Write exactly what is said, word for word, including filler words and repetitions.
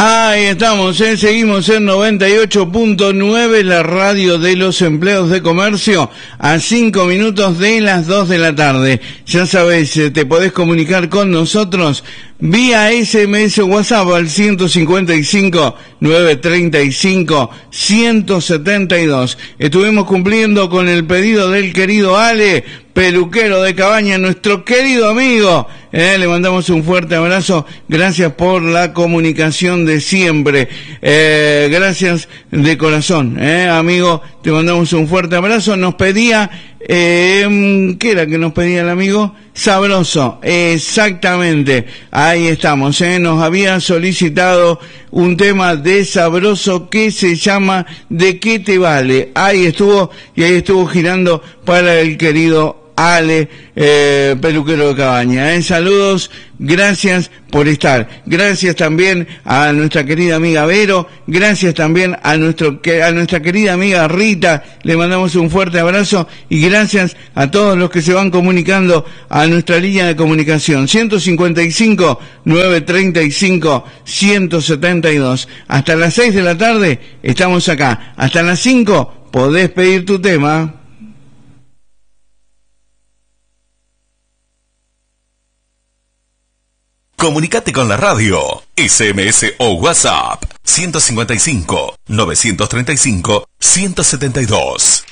Ahí estamos, ¿eh? Seguimos en noventa y ocho punto nueve, la radio de los empleados de comercio, a cinco minutos de las dos de la tarde. Ya sabes, te podés comunicar con nosotros vía ese eme ese o WhatsApp al ciento cincuenta y cinco, novecientos treinta y cinco, ciento setenta y dos. Estuvimos cumpliendo con el pedido del querido Ale, peluquero de Cabaña, nuestro querido amigo. Eh, le mandamos un fuerte abrazo. Gracias por la comunicación de siempre. Eh, gracias de corazón, eh, amigo. Te mandamos un fuerte abrazo. Nos pedía, eh, ¿qué era que nos pedía el amigo? Sabroso, exactamente. Ahí estamos, eh. Nos había solicitado un tema de Sabroso que se llama ¿De qué te vale? Ahí estuvo, y ahí estuvo girando para el querido Ale, eh, peluquero de Cabaña. Eh. Saludos, gracias por estar. Gracias también a nuestra querida amiga Vero, gracias también a nuestro a nuestra querida amiga Rita, le mandamos un fuerte abrazo, y gracias a todos los que se van comunicando a nuestra línea de comunicación ciento cincuenta y cinco, novecientos treinta y cinco, ciento setenta y dos. Hasta las seis de la tarde estamos acá. Hasta las cinco podés pedir tu tema. Comunicate con la radio, ese eme ese o WhatsApp, ciento cincuenta y cinco, novecientos treinta y cinco, ciento setenta y dos.